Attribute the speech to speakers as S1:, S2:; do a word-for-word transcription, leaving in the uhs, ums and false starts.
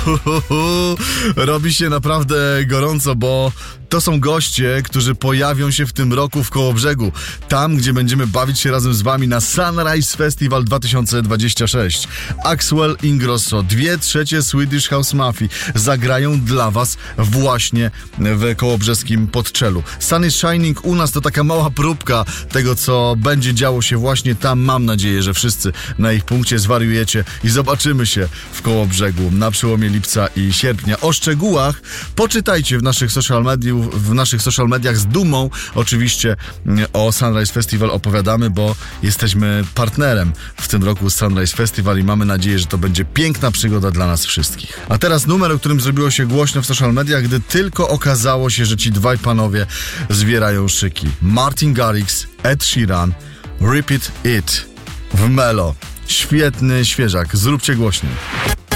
S1: Robi się naprawdę gorąco, bo to są goście, którzy pojawią się w tym roku w Kołobrzegu. Tam, gdzie będziemy bawić się razem z wami na Sunrise Festival dwa tysiące dwudziesty szósty. Axwell Ingrosso, dwie trzecie Swedish House Mafii zagrają dla was właśnie w kołobrzeskim Podczelu. Sun is Shining u nas to taka mała próbka tego, co będzie działo się właśnie tam. Mam nadzieję, że wszyscy na ich punkcie zwariujecie i zobaczymy się w Kołobrzegu na przełomie lipca i sierpnia. O szczegółach poczytajcie w naszych social mediach, w naszych social mediach z dumą. Oczywiście o Sunrise Festival opowiadamy, bo jesteśmy partnerem w tym roku Sunrise Festival i mamy nadzieję, że to będzie piękna przygoda dla nas wszystkich. A teraz numer, o którym zrobiło się głośno w social mediach, gdy tylko okazało się, że ci dwaj panowie zwierają szyki. Martin Garrix, Ed Sheeran, Repeat It w Melo. Świetny świeżak. Zróbcie głośniej.